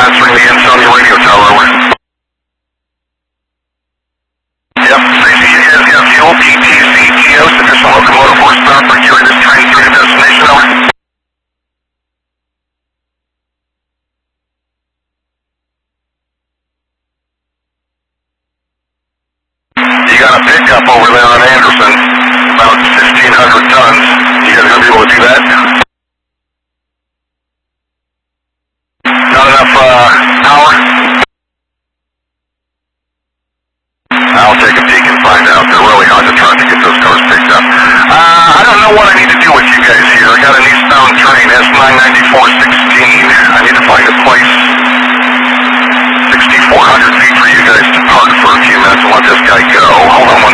answering the Ansonia radio tower, over. Yep, yeah, fuel, PTC, TO, sufficient locomotive horsepower for carrying this train through to destination, over. You got a pickup over there on Anderson, about 1,600 tons. You guys gonna be able to do that? Not enough power? I'll take a peek and find out. They're really hard to try to get those cars picked up. I don't know what I need to do with you guys here. I got an eastbound train, S99416. I need to find a place 6,400 feet for you guys to park for a few minutes and let this guy go. Hold on one